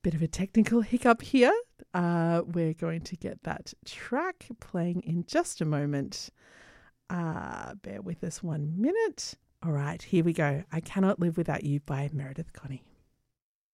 Bit of a technical hiccup here. We're going to get that track playing in just a moment. Bear with us 1 minute. All right, here we go. I Cannot Live Without You by Meredith Connie.